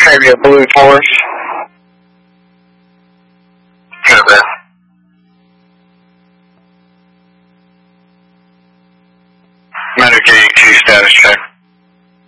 Arabia Blue Force. Copy. Medicaid 2 status check.